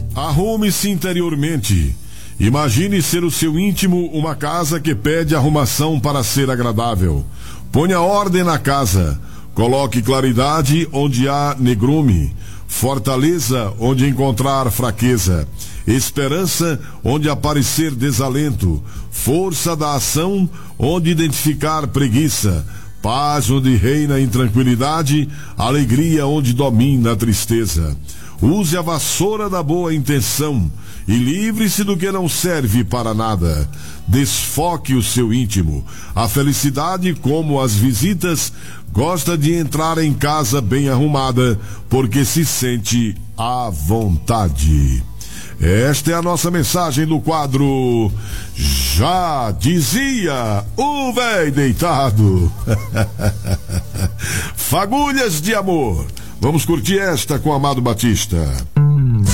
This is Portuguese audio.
Arrume-se interiormente. Imagine ser o seu íntimo uma casa que pede arrumação para ser agradável. Ponha ordem na casa. Coloque claridade onde há negrume. Fortaleza onde encontrar fraqueza. Esperança onde aparecer desalento. Força da ação onde identificar preguiça. Paz onde reina a intranquilidade. Alegria onde domina a tristeza. Use a vassoura da boa intenção e livre-se do que não serve para nada. Desfoque o seu íntimo. A felicidade, como as visitas, gosta de entrar em casa bem arrumada, porque se sente à vontade. Esta é a nossa mensagem do quadro Já Dizia o Véi Deitado. Fagulhas de amor. Vamos curtir esta com Amado Batista.